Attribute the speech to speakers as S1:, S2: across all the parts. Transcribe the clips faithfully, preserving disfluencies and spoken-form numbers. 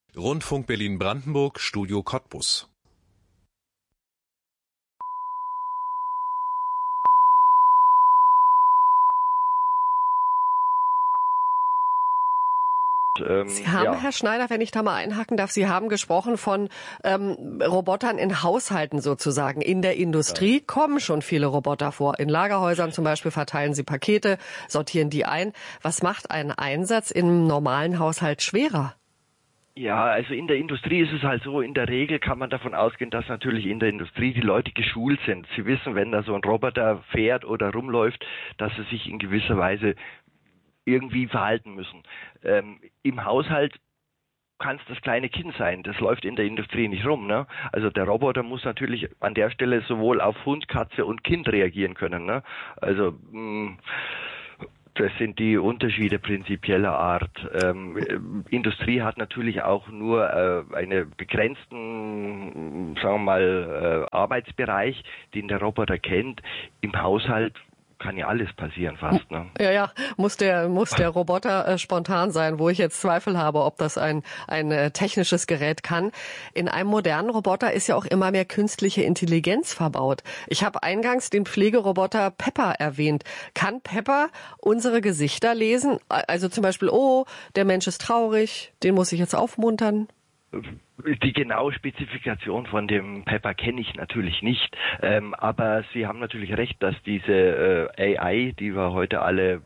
S1: Rundfunk Berlin-Brandenburg, Studio Cottbus.
S2: Sie haben, ja. Herr Schneider, wenn ich da mal einhaken darf, Sie haben gesprochen von ähm, Robotern in Haushalten sozusagen. In der Industrie ja. kommen schon viele Roboter vor. In Lagerhäusern zum Beispiel verteilen sie Pakete, sortieren die ein. Was macht einen Einsatz im normalen Haushalt schwerer?
S3: Ja, also in der Industrie ist es halt so, in der Regel kann man davon ausgehen, dass natürlich in der Industrie die Leute geschult sind. Sie wissen, wenn da so ein Roboter fährt oder rumläuft, dass sie sich in gewisser Weise irgendwie verhalten müssen. Ähm, im Haushalt kann es das kleine Kind sein, das läuft in der Industrie nicht rum. Ne? Also der Roboter muss natürlich an der Stelle sowohl auf Hund, Katze und Kind reagieren können. Ne? Also mh, das sind die Unterschiede prinzipieller Art. Ähm, Industrie hat natürlich auch nur äh, einen begrenzten, sagen wir mal, äh, Arbeitsbereich, den der Roboter kennt. Im Haushalt kann ja alles passieren fast. Ne?
S2: Ja, ja, muss der muss der Roboter äh, spontan sein, wo ich jetzt Zweifel habe, ob das ein ein äh, technisches Gerät kann. In einem modernen Roboter ist ja auch immer mehr künstliche Intelligenz verbaut. Ich habe eingangs den Pflegeroboter Pepper erwähnt. Kann Pepper unsere Gesichter lesen? Also zum Beispiel, oh, der Mensch ist traurig, den muss ich jetzt aufmuntern.
S3: Die genaue Spezifikation von dem Pepper kenne ich natürlich nicht, ähm, aber Sie haben natürlich recht, dass diese äh, A I, die wir heute alle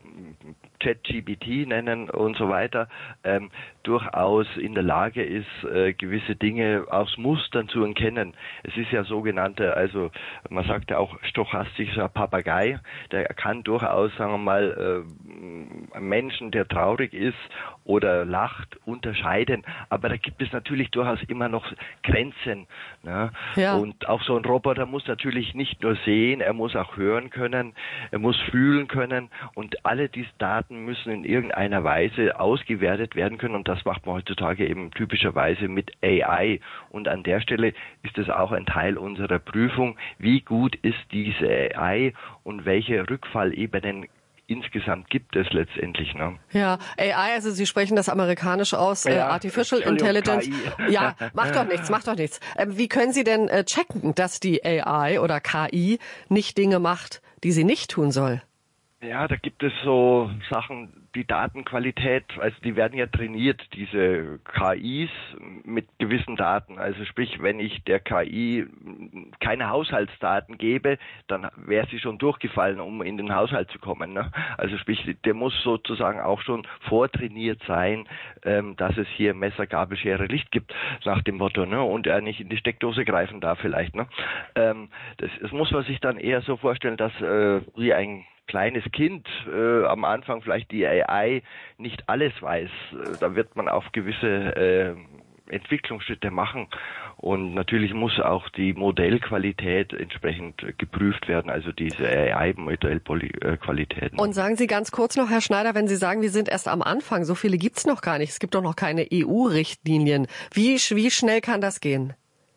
S3: ChatGPT nennen und so weiter, ähm, durchaus in der Lage ist, äh, gewisse Dinge aus Mustern zu erkennen. Es ist ja sogenannte, also man sagt ja auch stochastischer Papagei, der kann durchaus, sagen wir mal, äh, Menschen, der traurig ist oder lacht, unterscheiden. Aber da gibt es natürlich durchaus immer noch Grenzen. Ne? Ja. Und auch so ein Roboter muss natürlich nicht nur sehen, er muss auch hören können, er muss fühlen können und alle diese Daten müssen in irgendeiner Weise ausgewertet werden können und das macht man heutzutage eben typischerweise mit A I. Und an der Stelle ist es auch ein Teil unserer Prüfung, wie gut ist diese A I und welche Rückfallebenen insgesamt gibt es letztendlich. Ne?
S2: Ja, A I, also Sie sprechen das amerikanisch aus, ja, äh, Artificial Intelligence. K I. Ja, macht doch nichts, macht doch nichts. Ähm, wie können Sie denn äh, checken, dass die A I oder K I nicht Dinge macht, die sie nicht tun soll?
S3: Ja, da gibt es so Sachen, die Datenqualität, also die werden ja trainiert, diese K Is mit gewissen Daten. Also sprich, wenn ich der K I keine Haushaltsdaten gebe, dann wäre sie schon durchgefallen, um in den Haushalt zu kommen. Ne? Also sprich, der muss sozusagen auch schon vortrainiert sein, ähm, dass es hier Messer, Gabel, Schere, Licht gibt, nach dem Motto, ne? Und er nicht in die Steckdose greifen darf vielleicht. Ne? Ähm, das, das muss man sich dann eher so vorstellen, dass äh, wie ein kleines Kind äh, am Anfang vielleicht die A I nicht alles weiß. Da wird man auf gewisse äh, Entwicklungsschritte machen und natürlich muss auch die Modellqualität entsprechend geprüft werden, also diese A I-Modellqualitäten.
S2: Und sagen Sie ganz kurz noch, Herr Schneider, wenn Sie sagen, wir sind erst am Anfang, so viele gibt's noch gar nicht, es gibt doch noch keine E U-Richtlinien. Wie, wie schnell kann das gehen?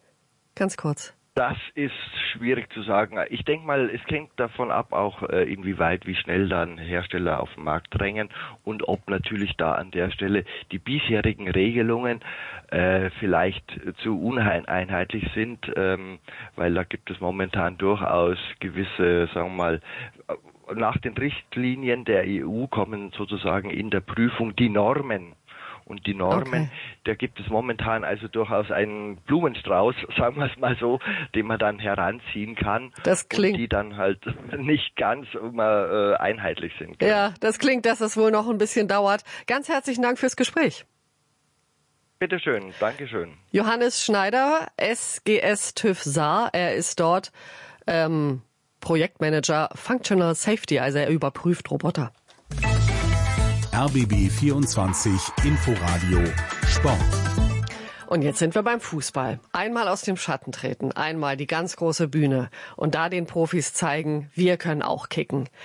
S2: Ganz kurz.
S3: Das ist schwierig zu sagen. Ich denke mal, es hängt davon ab, auch äh, inwieweit, wie schnell dann Hersteller auf den Markt drängen und ob natürlich da an der Stelle die bisherigen Regelungen äh, vielleicht zu uneinheitlich sind, ähm, weil da gibt es momentan durchaus gewisse, sagen wir mal, nach den Richtlinien der E U kommen sozusagen in der Prüfung die Normen. Und die Normen, okay. Da gibt es momentan also durchaus einen Blumenstrauß, sagen wir es mal so, den man dann heranziehen kann.
S2: Das klingt,
S3: und die dann halt nicht ganz immer äh, einheitlich sind.
S2: Genau. Ja, das klingt, dass es wohl noch ein bisschen dauert. Ganz herzlichen Dank fürs Gespräch.
S3: Bitteschön, Dankeschön.
S2: Johannes Schneider, S G S TÜV Saar, er ist dort ähm, Projektmanager Functional Safety, also er überprüft Roboter.
S1: R B B vierundzwanzig Inforadio Sport.
S2: Und jetzt sind wir beim Fußball. Einmal aus dem Schatten treten, einmal die ganz große Bühne und da den Profis zeigen, wir können auch kicken.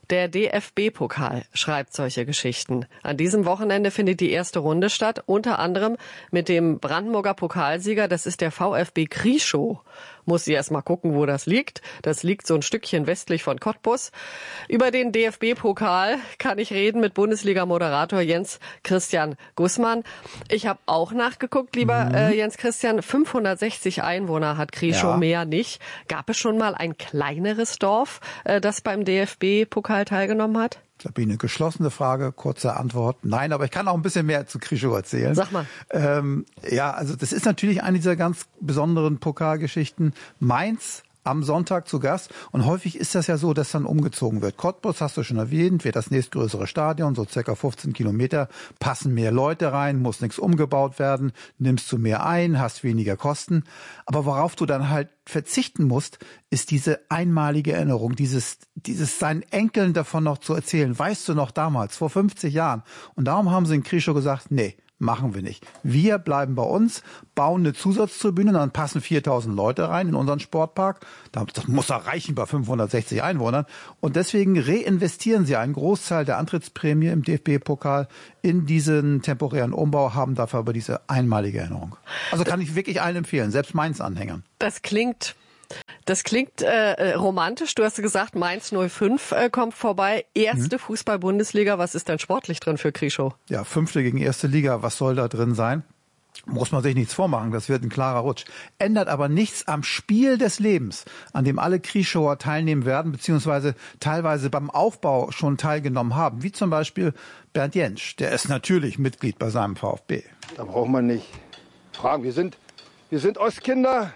S2: Der D F B-Pokal schreibt solche Geschichten. An diesem Wochenende findet die erste Runde statt, unter anderem mit dem Brandenburger Pokalsieger, das ist der VfB Krieschow. Muss ich erst mal gucken, wo das liegt. Das liegt so ein Stückchen westlich von Cottbus. Über den D F B-Pokal kann ich reden mit Bundesliga-Moderator Jens Christian Gussmann. Ich habe auch nachgeguckt, lieber mhm. äh, Jens Christian, fünfhundertsechzig Einwohner hat Krieschow, ja. Mehr nicht. Gab es schon mal ein kleineres Dorf, äh, das beim D F B-Pokal teilgenommen hat?
S4: Sabine, geschlossene Frage, kurze Antwort. Nein, aber ich kann auch ein bisschen mehr zu Krieschow erzählen.
S2: Sag mal.
S4: Ähm, ja, also das ist natürlich eine dieser ganz besonderen Pokalgeschichten. Mainz am Sonntag zu Gast. Und häufig ist das ja so, dass dann umgezogen wird. Cottbus, hast du schon erwähnt, wird das nächstgrößere Stadion, so circa fünfzehn Kilometer, passen mehr Leute rein, muss nichts umgebaut werden, nimmst du mehr ein, hast weniger Kosten. Aber worauf du dann halt verzichten musst, ist diese einmalige Erinnerung, dieses, dieses seinen Enkeln davon noch zu erzählen. Weißt du noch damals, vor fünfzig Jahren? Und darum haben sie in Krieschow gesagt, nee, machen wir nicht. Wir bleiben bei uns, bauen eine Zusatztribüne, dann passen viertausend Leute rein in unseren Sportpark. Das muss da reichen bei fünfhundertsechzig Einwohnern. Und deswegen reinvestieren sie einen Großteil der Antrittsprämie im D F B-Pokal in diesen temporären Umbau, haben dafür aber diese einmalige Erinnerung. Also kann ich wirklich allen empfehlen, selbst Mainz-Anhängern.
S2: Das klingt... Das klingt äh, romantisch. Du hast gesagt, Mainz null fünf äh, kommt vorbei. Erste mhm. Fußball-Bundesliga. Was ist denn sportlich drin für Krieschow?
S4: Ja, fünfte gegen erste Liga. Was soll da drin sein? Muss man sich nichts vormachen. Das wird ein klarer Rutsch. Ändert aber nichts am Spiel des Lebens, an dem alle Krieschower teilnehmen werden, beziehungsweise teilweise beim Aufbau schon teilgenommen haben. Wie zum Beispiel Bernd Jentsch. Der ist natürlich Mitglied bei seinem VfB.
S5: Da braucht man nicht fragen. Wir sind, wir sind Ostkinder.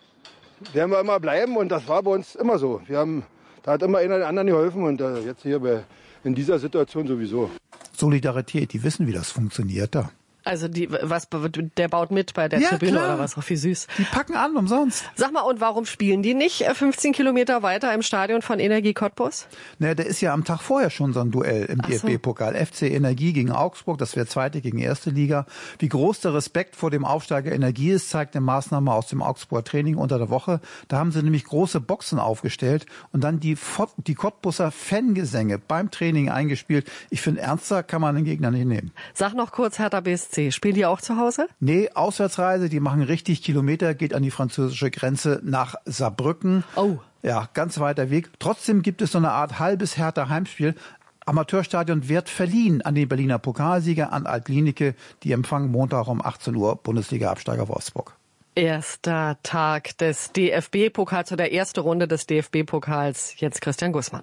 S5: Werden wir immer bleiben und das war bei uns immer so. Wir haben, da hat immer einer den anderen geholfen und äh, jetzt hier bei, in dieser Situation sowieso.
S4: Solidarität, die wissen, wie das funktioniert da.
S2: Also die, was, der baut mit bei der
S4: ja,
S2: Tribüne
S4: klar.
S2: Oder was? Auch wie süß.
S4: Die packen an, umsonst.
S2: Sag mal, und warum spielen die nicht fünfzehn Kilometer weiter im Stadion von Energie Cottbus?
S4: Naja, der ist ja am Tag vorher schon so ein Duell im D F B-Pokal. F C Energie gegen Augsburg, das wäre zweite gegen erste Liga. Wie groß der Respekt vor dem Aufsteiger Energie ist, zeigt eine Maßnahme aus dem Augsburger Training unter der Woche. Da haben sie nämlich große Boxen aufgestellt und dann die, die Cottbuser Fangesänge beim Training eingespielt. Ich finde, ernster kann man den Gegner nicht nehmen.
S2: Sag noch kurz, Hertha B S C, spielen die auch zu Hause?
S4: Nee, Auswärtsreise, die machen richtig Kilometer, geht an die französische Grenze nach Saarbrücken.
S2: Oh.
S4: Ja, ganz weiter Weg. Trotzdem gibt es so eine Art halbes Hertha Heimspiel. Amateurstadion wird verliehen an den Berliner Pokalsieger, an Alt-Glienicke. Die empfangen Montag um achtzehn Uhr Bundesliga-Absteiger Wolfsburg.
S2: Erster Tag des D F B-Pokals oder erste Runde des D F B-Pokals. Jetzt Christian Gussmann.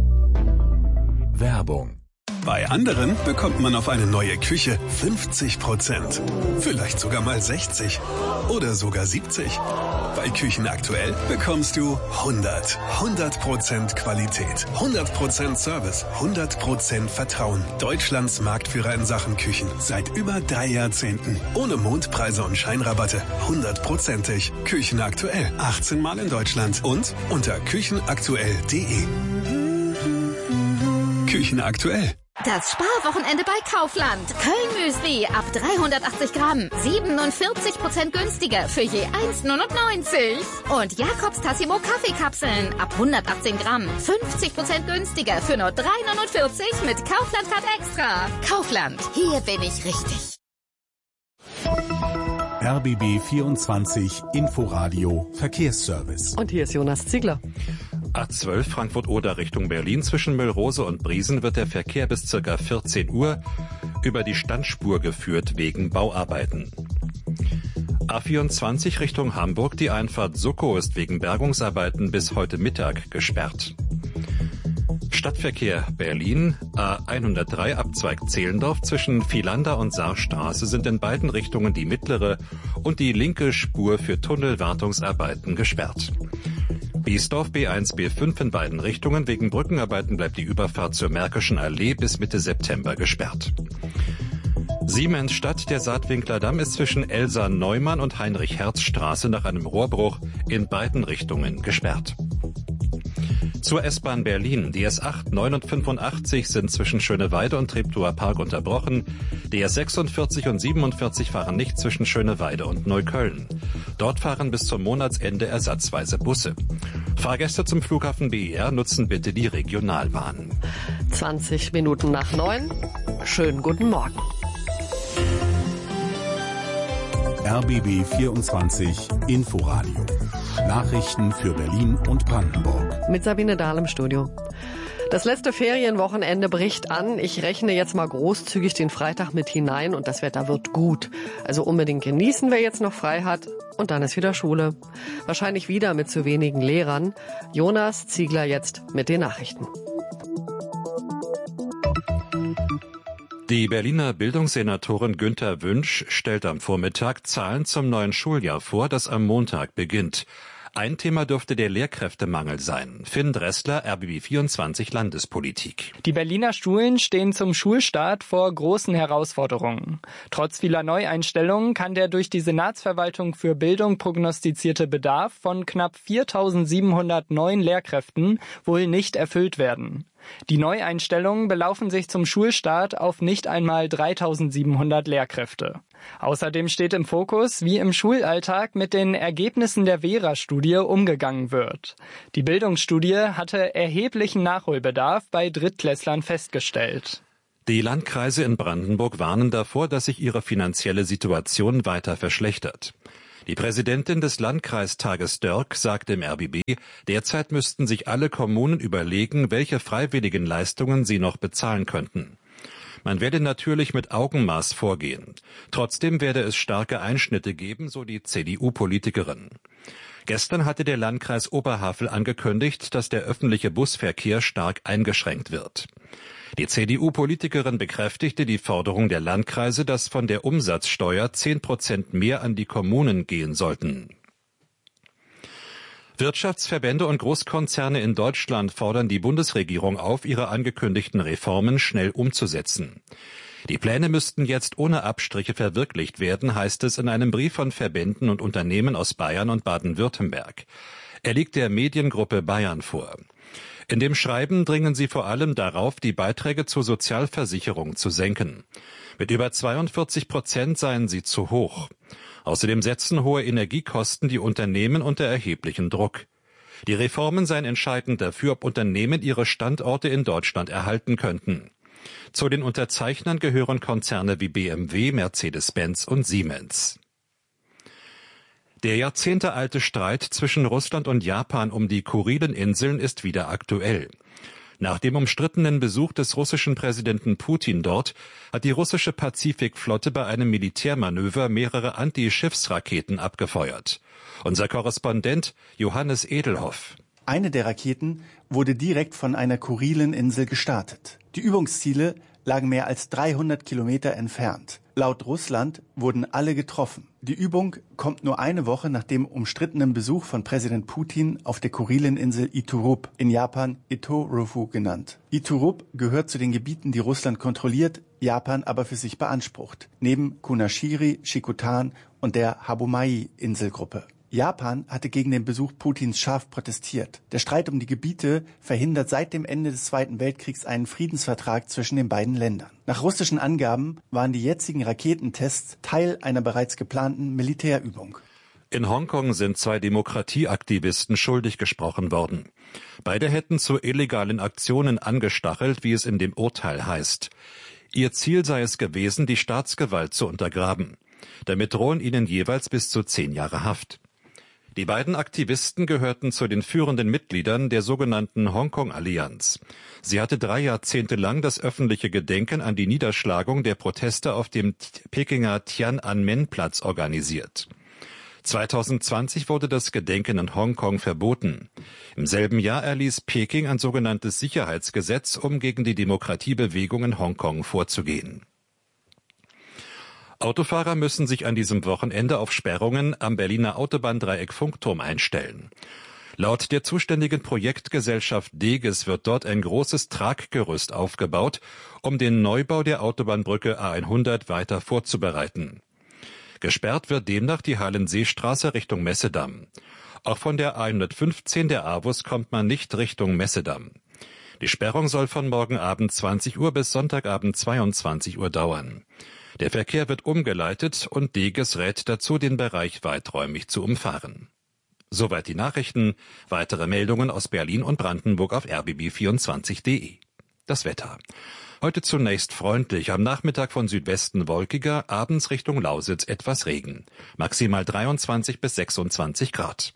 S1: Werbung.
S6: Bei anderen bekommt man auf eine neue Küche fünfzig Prozent. Vielleicht sogar mal sechzig oder sogar siebzig. Bei Küchen aktuell bekommst du hundert. hundert Prozent Qualität, hundert Prozent Service, hundert Prozent Vertrauen. Deutschlands Marktführer in Sachen Küchen seit über drei Jahrzehnten. Ohne Mondpreise und Scheinrabatte. hundertprozentig. Küchen aktuell. achtzehn Mal in Deutschland und unter küchenaktuell punkt de. Küchen aktuell.
S7: Das Sparwochenende bei Kaufland. Köln-Müsli ab dreihundertachtzig Gramm. siebenundvierzig Prozent günstiger für je eins neunundneunzig. Und Jakobs Tassimo Kaffeekapseln ab hundertachtzehn Gramm. fünfzig Prozent günstiger für nur drei neunundvierzig mit Kaufland-Card Extra. Kaufland. Hier bin ich richtig.
S1: R B B vierundzwanzig Inforadio Verkehrsservice.
S2: Und hier ist Jonas Ziegler.
S8: A zwölf Frankfurt-Oder Richtung Berlin zwischen Müllrose und Briesen wird der Verkehr bis ca. vierzehn Uhr über die Standspur geführt wegen Bauarbeiten. A vierundzwanzig Richtung Hamburg, die Einfahrt Suckow ist wegen Bergungsarbeiten bis heute Mittag gesperrt. Stadtverkehr Berlin, A hundertdrei Abzweig Zehlendorf zwischen Vielander und Saarstraße sind in beiden Richtungen die mittlere und die linke Spur für Tunnelwartungsarbeiten gesperrt. Biesdorf B eins B fünf in beiden Richtungen. Wegen Brückenarbeiten bleibt die Überfahrt zur Märkischen Allee bis Mitte September gesperrt. Siemensstadt, der Saatwinkler Damm ist zwischen Elsa Neumann und Heinrich-Herz-Straße nach einem Rohrbruch in beiden Richtungen gesperrt. Zur S-Bahn Berlin. Die S acht, neun und fünfundachtzig sind zwischen Schöneweide und Treptower Park unterbrochen. Die S sechsundvierzig und siebenundvierzig fahren nicht zwischen Schöneweide und Neukölln. Dort fahren bis zum Monatsende ersatzweise Busse. Fahrgäste zum Flughafen B E R nutzen bitte die Regionalbahn.
S2: zwanzig Minuten nach neun. Schönen guten Morgen.
S1: R B B vierundzwanzig Inforadio. Nachrichten für Berlin und Brandenburg.
S2: Mit Sabine Dahl im Studio. Das letzte Ferienwochenende bricht an. Ich rechne jetzt mal großzügig den Freitag mit hinein und das Wetter wird gut. Also unbedingt genießen, wer jetzt noch frei hat. Und dann ist wieder Schule. Wahrscheinlich wieder mit zu wenigen Lehrern. Jonas Ziegler jetzt mit den Nachrichten.
S8: Die Berliner Bildungssenatorin Günther Wünsch stellt am Vormittag Zahlen zum neuen Schuljahr vor, das am Montag beginnt. Ein Thema dürfte der Lehrkräftemangel sein. Finn Dressler, R B B vierundzwanzig Landespolitik.
S9: Die Berliner Schulen stehen zum Schulstart vor großen Herausforderungen. Trotz vieler Neueinstellungen kann der durch die Senatsverwaltung für Bildung prognostizierte Bedarf von knapp viertausendsiebenhundert neuen Lehrkräften wohl nicht erfüllt werden. Die Neueinstellungen belaufen sich zum Schulstart auf nicht einmal dreitausendsiebenhundert Lehrkräfte. Außerdem steht im Fokus, wie im Schulalltag mit den Ergebnissen der Vera-Studie umgegangen wird. Die Bildungsstudie hatte erheblichen Nachholbedarf bei Drittklässlern festgestellt.
S8: Die Landkreise in Brandenburg warnen davor, dass sich ihre finanzielle Situation weiter verschlechtert. Die Präsidentin des Landkreistages Dörk sagte im R B B, derzeit müssten sich alle Kommunen überlegen, welche freiwilligen Leistungen sie noch bezahlen könnten. Man werde natürlich mit Augenmaß vorgehen. Trotzdem werde es starke Einschnitte geben, so die C D U-Politikerin. Gestern hatte der Landkreis Oberhavel angekündigt, dass der öffentliche Busverkehr stark eingeschränkt wird. Die C D U-Politikerin bekräftigte die Forderung der Landkreise, dass von der Umsatzsteuer zehn Prozent mehr an die Kommunen gehen sollten. Wirtschaftsverbände und Großkonzerne in Deutschland fordern die Bundesregierung auf, ihre angekündigten Reformen schnell umzusetzen. Die Pläne müssten jetzt ohne Abstriche verwirklicht werden, heißt es in einem Brief von Verbänden und Unternehmen aus Bayern und Baden-Württemberg. Er liegt der Mediengruppe Bayern vor. In dem Schreiben dringen sie vor allem darauf, die Beiträge zur Sozialversicherung zu senken. Mit über zweiundvierzig Prozent seien sie zu hoch. Außerdem setzen hohe Energiekosten die Unternehmen unter erheblichen Druck. Die Reformen seien entscheidend dafür, ob Unternehmen ihre Standorte in Deutschland erhalten könnten. Zu den Unterzeichnern gehören Konzerne wie B M W, Mercedes-Benz und Siemens. Der jahrzehntealte Streit zwischen Russland und Japan um die Kurileninseln ist wieder aktuell. Nach dem umstrittenen Besuch des russischen Präsidenten Putin dort hat die russische Pazifikflotte bei einem Militärmanöver mehrere Anti-Schiffsraketen abgefeuert. Unser Korrespondent Johannes Edelhoff.
S10: Eine der Raketen wurde direkt von einer Kurileninsel gestartet. Die Übungsziele lagen mehr als dreihundert Kilometer entfernt. Laut Russland wurden alle getroffen. Die Übung kommt nur eine Woche nach dem umstrittenen Besuch von Präsident Putin auf der Kurileninsel Iturup, in Japan Itorufu genannt. Iturup gehört zu den Gebieten, die Russland kontrolliert, Japan aber für sich beansprucht, neben Kunashiri, Shikotan und der Habumai-Inselgruppe. Japan hatte gegen den Besuch Putins scharf protestiert. Der Streit um die Gebiete verhindert seit dem Ende des Zweiten Weltkriegs einen Friedensvertrag zwischen den beiden Ländern. Nach russischen Angaben waren die jetzigen Raketentests Teil einer bereits geplanten Militärübung.
S8: In Hongkong sind zwei Demokratieaktivisten schuldig gesprochen worden. Beide hätten zu illegalen Aktionen angestachelt, wie es in dem Urteil heißt. Ihr Ziel sei es gewesen, die Staatsgewalt zu untergraben. Damit drohen ihnen jeweils bis zu zehn Jahre Haft. Die beiden Aktivisten gehörten zu den führenden Mitgliedern der sogenannten Hongkong-Allianz. Sie hatte drei Jahrzehnte lang das öffentliche Gedenken an die Niederschlagung der Proteste auf dem Pekinger Tian'anmen-Platz organisiert. zweitausendzwanzig wurde das Gedenken in Hongkong verboten. Im selben Jahr erließ Peking ein sogenanntes Sicherheitsgesetz, um gegen die Demokratiebewegung in Hongkong vorzugehen. Autofahrer müssen sich an diesem Wochenende auf Sperrungen am Berliner Autobahndreieck Funkturm einstellen. Laut der zuständigen Projektgesellschaft Deges wird dort ein großes Traggerüst aufgebaut, um den Neubau der Autobahnbrücke A hundert weiter vorzubereiten. Gesperrt wird demnach die Hallenseestraße Richtung Messedamm. Auch von der A hundertfünfzehn der A W U S kommt man nicht Richtung Messedamm. Die Sperrung soll von morgen Abend zwanzig Uhr bis Sonntagabend zweiundzwanzig Uhr dauern. Der Verkehr wird umgeleitet und Deges rät dazu, den Bereich weiträumig zu umfahren. Soweit die Nachrichten. Weitere Meldungen aus Berlin und Brandenburg auf r b b vierundzwanzig punkt d e. Das Wetter. Heute zunächst freundlich, am Nachmittag von Südwesten wolkiger, abends Richtung Lausitz etwas Regen. Maximal dreiundzwanzig bis sechsundzwanzig Grad.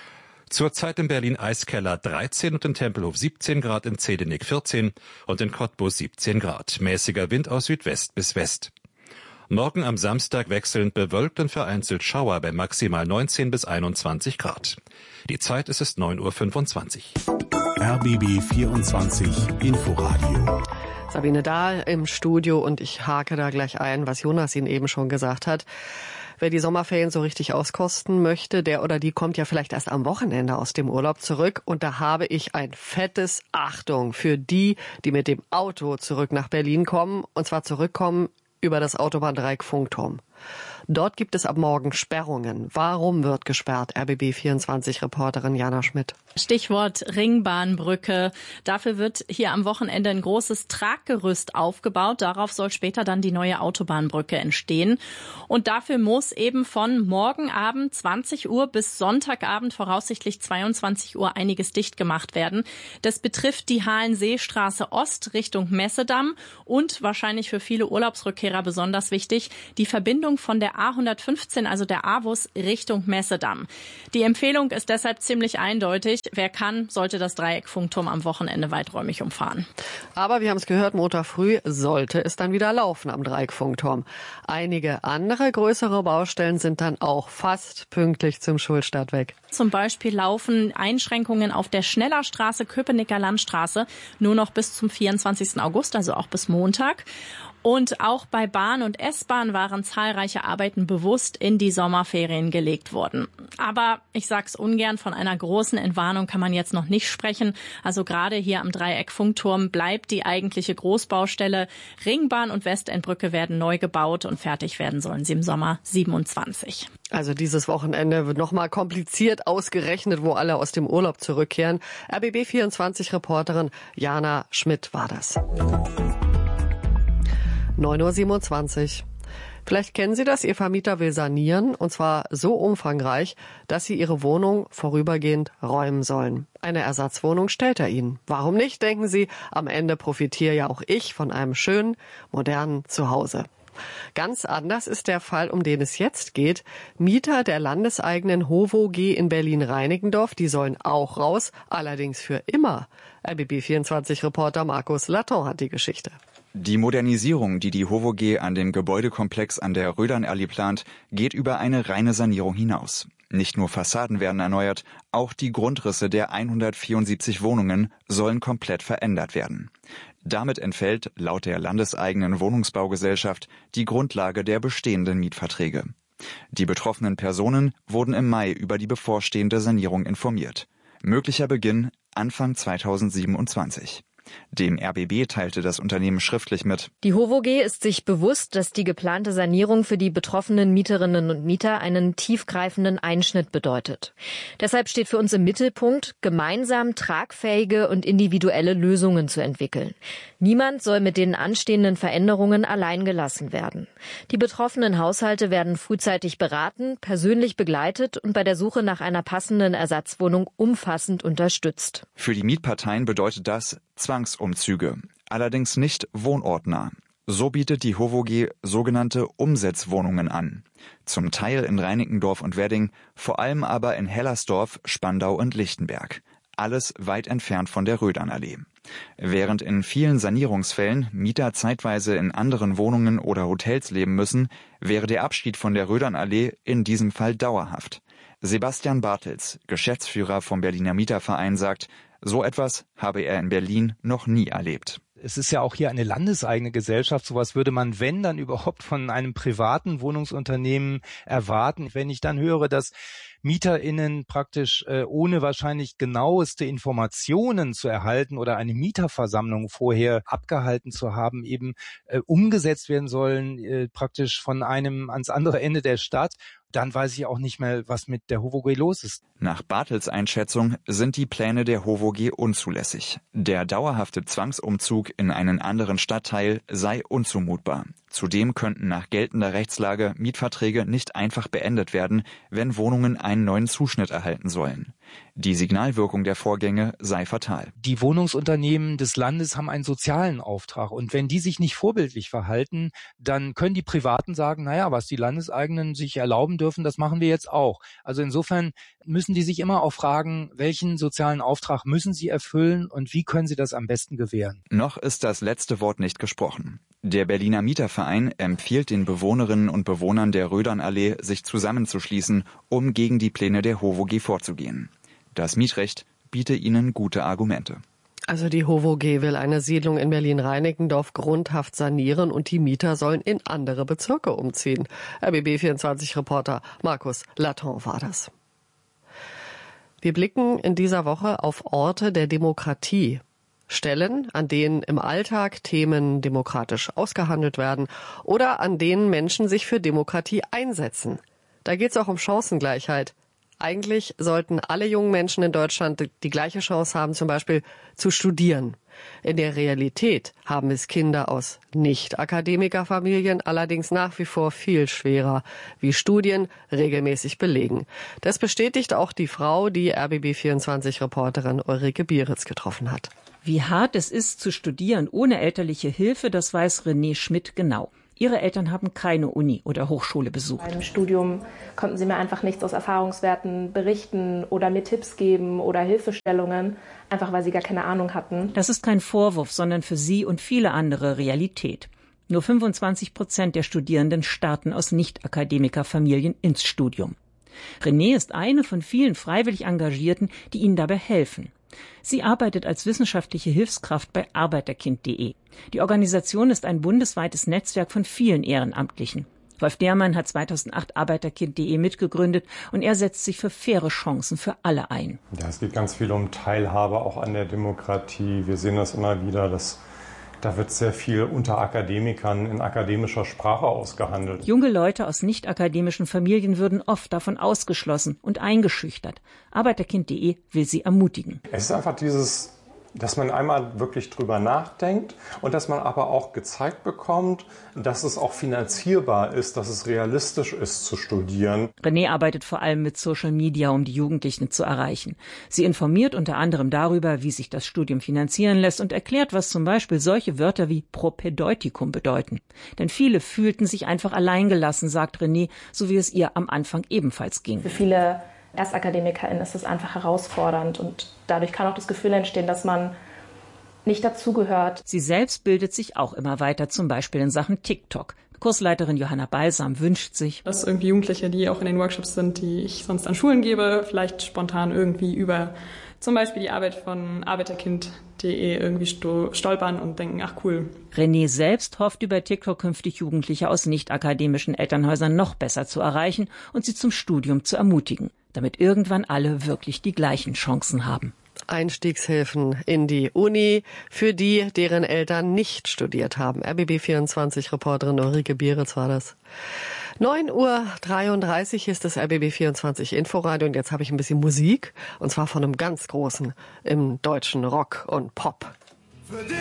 S8: Zurzeit in Berlin Eiskeller dreizehn und in Tempelhof siebzehn Grad, in Zedinik vierzehn und in Cottbus siebzehn Grad. Mäßiger Wind aus Südwest bis West. Morgen am Samstag wechselnd bewölkt und vereinzelt Schauer bei maximal neunzehn bis einundzwanzig Grad. Die Zeit ist es neun Uhr fünfundzwanzig.
S1: R B B vierundzwanzig Inforadio.
S2: Sabine Dahl im Studio und ich hake da gleich ein, was Jonas Ihnen eben schon gesagt hat. Wer die Sommerferien so richtig auskosten möchte, der oder die kommt ja vielleicht erst am Wochenende aus dem Urlaub zurück. Und da habe ich ein fettes Achtung für die, die mit dem Auto zurück nach Berlin kommen. Und zwar zurückkommen über das Autobahndreieck Funkturm. Dort gibt es ab morgen Sperrungen. Warum wird gesperrt? R B B vierundzwanzig-Reporterin Jana Schmidt.
S11: Stichwort Ringbahnbrücke. Dafür wird hier am Wochenende ein großes Traggerüst aufgebaut. Darauf soll später dann die neue Autobahnbrücke entstehen. Und dafür muss eben von morgen Abend zwanzig Uhr bis Sonntagabend voraussichtlich zweiundzwanzig Uhr einiges dicht gemacht werden. Das betrifft die Halenseestraße Ost Richtung Messedamm und wahrscheinlich für viele Urlaubsrückkehrer besonders wichtig, die Verbindung von der A hundertfünfzehn, also der A W U S, Richtung Messedamm. Die Empfehlung ist deshalb ziemlich eindeutig. Wer kann, sollte das Dreieck Funkturm am Wochenende weiträumig umfahren.
S2: Aber wir haben es gehört, Montag früh sollte es dann wieder laufen am Dreieck Funkturm. Einige andere größere Baustellen sind dann auch fast pünktlich zum Schulstart weg.
S11: Zum Beispiel laufen Einschränkungen auf der Schnellerstraße, Köpenicker Landstraße, nur noch bis zum vierundzwanzigsten August, also auch bis Montag. Und auch bei Bahn und S-Bahn waren zahlreiche Arbeiten bewusst in die Sommerferien gelegt worden. Aber ich sag's ungern, von einer großen Entwarnung kann man jetzt noch nicht sprechen. Also gerade hier am Dreieck Funkturm bleibt die eigentliche Großbaustelle. Ringbahn und Westendbrücke werden neu gebaut und fertig werden sollen sie im Sommer siebenundzwanzig.
S2: Also dieses Wochenende wird nochmal kompliziert ausgerechnet, wo alle aus dem Urlaub zurückkehren. R B B vierundzwanzig-Reporterin Jana Schmidt war das. neun Uhr siebenundzwanzig. Vielleicht kennen Sie das, Ihr Vermieter will sanieren, und zwar so umfangreich, dass Sie Ihre Wohnung vorübergehend räumen sollen. Eine Ersatzwohnung stellt er Ihnen. Warum nicht, denken Sie, am Ende profitiere ja auch ich von einem schönen, modernen Zuhause. Ganz anders ist der Fall, um den es jetzt geht. Mieter der landeseigenen HOVO G in Berlin-Reinickendorf, die sollen auch raus, allerdings für immer. R B B vierundzwanzig-Reporter Markus Laton hat die Geschichte.
S12: Die Modernisierung, die die HOVO G an dem Gebäudekomplex an der Rödernallee plant, geht über eine reine Sanierung hinaus. Nicht nur Fassaden werden erneuert, auch die Grundrisse der hundertvierundsiebzig Wohnungen sollen komplett verändert werden. Damit entfällt, laut der landeseigenen Wohnungsbaugesellschaft, die Grundlage der bestehenden Mietverträge. Die betroffenen Personen wurden im Mai über die bevorstehende Sanierung informiert. Möglicher Beginn Anfang zweitausendsiebenundzwanzig. Dem R B B teilte das Unternehmen schriftlich mit:
S13: Die HOVO G ist sich bewusst, dass die geplante Sanierung für die betroffenen Mieterinnen und Mieter einen tiefgreifenden Einschnitt bedeutet. Deshalb steht für uns im Mittelpunkt, gemeinsam tragfähige und individuelle Lösungen zu entwickeln. Niemand soll mit den anstehenden Veränderungen allein gelassen werden. Die betroffenen Haushalte werden frühzeitig beraten, persönlich begleitet und bei der Suche nach einer passenden Ersatzwohnung umfassend unterstützt.
S12: Für die Mietparteien bedeutet das Zwangsumzüge, allerdings nicht wohnortnah. So bietet die HOVO G sogenannte Umsetzwohnungen an. Zum Teil in Reinickendorf und Wedding, vor allem aber in Hellersdorf, Spandau und Lichtenberg. Alles weit entfernt von der Rödernallee. Während in vielen Sanierungsfällen Mieter zeitweise in anderen Wohnungen oder Hotels leben müssen, wäre der Abschied von der Rödernallee in diesem Fall dauerhaft. Sebastian Bartels, Geschäftsführer vom Berliner Mieterverein, sagt, so etwas habe er in Berlin noch nie erlebt.
S14: Es ist ja auch hier eine landeseigene Gesellschaft. Sowas würde man, wenn, dann überhaupt von einem privaten Wohnungsunternehmen erwarten. Wenn ich dann höre, dass MieterInnen praktisch äh, ohne wahrscheinlich genaueste Informationen zu erhalten oder eine Mieterversammlung vorher abgehalten zu haben, eben äh, umgesetzt werden sollen, äh, praktisch von einem ans andere Ende der Stadt, dann weiß ich auch nicht mehr, was mit der HOVO G los ist.
S12: Nach Bartels Einschätzung sind die Pläne der HOVO G unzulässig. Der dauerhafte Zwangsumzug in einen anderen Stadtteil sei unzumutbar. Zudem könnten nach geltender Rechtslage Mietverträge nicht einfach beendet werden, wenn Wohnungen einen neuen Zuschnitt erhalten sollen. Die Signalwirkung der Vorgänge sei fatal.
S14: Die Wohnungsunternehmen des Landes haben einen sozialen Auftrag. Und wenn die sich nicht vorbildlich verhalten, dann können die Privaten sagen, naja, was die Landeseigenen sich erlauben dürfen, das machen wir jetzt auch. Also insofern müssen die sich immer auch fragen, welchen sozialen Auftrag müssen sie erfüllen und wie können sie das am besten gewähren.
S12: Noch ist das letzte Wort nicht gesprochen. Der Berliner Mieterverein empfiehlt den Bewohnerinnen und Bewohnern der Rödernallee, sich zusammenzuschließen, um gegen die Pläne der HOVOG vorzugehen. Das Mietrecht biete ihnen gute Argumente.
S2: Also die HOVOG will eine Siedlung in Berlin-Reinickendorf grundhaft sanieren und die Mieter sollen in andere Bezirke umziehen. R B B vierundzwanzig-Reporter Markus Laton war das. Wir blicken in dieser Woche auf Orte der Demokratie. Stellen, an denen im Alltag Themen demokratisch ausgehandelt werden oder an denen Menschen sich für Demokratie einsetzen. Da geht es auch um Chancengleichheit. Eigentlich sollten alle jungen Menschen in Deutschland die gleiche Chance haben, zum Beispiel zu studieren. In der Realität haben es Kinder aus Nicht-Akademikerfamilien allerdings nach wie vor viel schwerer, wie Studien regelmäßig belegen. Das bestätigt auch die Frau, die R B B vierundzwanzig-Reporterin Ulrike Bieritz getroffen hat.
S15: Wie hart es ist, zu studieren ohne elterliche Hilfe, das weiß René Schmidt genau. Ihre Eltern haben keine Uni oder Hochschule besucht.
S16: Beim Studium konnten sie mir einfach nichts aus Erfahrungswerten berichten oder mir Tipps geben oder Hilfestellungen, einfach weil sie gar keine Ahnung hatten.
S15: Das ist kein Vorwurf, sondern für sie und viele andere Realität. Nur fünfundzwanzig Prozent der Studierenden starten aus Nicht-Akademikerfamilien ins Studium. René ist eine von vielen freiwillig Engagierten, die ihnen dabei helfen. Sie arbeitet als wissenschaftliche Hilfskraft bei Arbeiterkind punkt de. Die Organisation ist ein bundesweites Netzwerk von vielen Ehrenamtlichen. Wolf Dehrmann hat zweitausendacht Arbeiterkind punkt de mitgegründet und er setzt sich für faire Chancen für alle ein.
S17: Ja, es geht ganz viel um Teilhabe auch an der Demokratie. Wir sehen das immer wieder, dass da wird sehr viel unter Akademikern in akademischer Sprache ausgehandelt.
S15: Junge Leute aus nicht-akademischen Familien würden oft davon ausgeschlossen und eingeschüchtert. Arbeiterkind punkt de will sie ermutigen.
S17: Es ist einfach dieses, dass man einmal wirklich drüber nachdenkt und dass man aber auch gezeigt bekommt, dass es auch finanzierbar ist, dass es realistisch ist zu studieren.
S15: René arbeitet vor allem mit Social Media, um die Jugendlichen zu erreichen. Sie informiert unter anderem darüber, wie sich das Studium finanzieren lässt und erklärt, was zum Beispiel solche Wörter wie Propädeutikum bedeuten. Denn viele fühlten sich einfach alleingelassen, sagt René, so wie es ihr am Anfang ebenfalls ging.
S16: Für viele ErstakademikerInnen ist es einfach herausfordernd und dadurch kann auch das Gefühl entstehen, dass man nicht dazugehört.
S15: Sie selbst bildet sich auch immer weiter, zum Beispiel in Sachen TikTok. Kursleiterin Johanna Balsam wünscht sich,
S18: dass irgendwie Jugendliche, die auch in den Workshops sind, die ich sonst an Schulen gebe, vielleicht spontan irgendwie über zum Beispiel die Arbeit von Arbeiterkind punkt de irgendwie stolpern und denken, ach cool.
S15: René selbst hofft, über TikTok künftig Jugendliche aus nicht-akademischen Elternhäusern noch besser zu erreichen und sie zum Studium zu ermutigen, damit irgendwann alle wirklich die gleichen Chancen haben.
S2: Einstiegshilfen in die Uni für die, deren Eltern nicht studiert haben. R B B vierundzwanzig-Reporterin Ulrike Bieritz war das. neun Uhr dreiunddreißig ist das R B B vierundzwanzig Inforadio und jetzt habe ich ein bisschen Musik und zwar von einem ganz großen im deutschen Rock und Pop.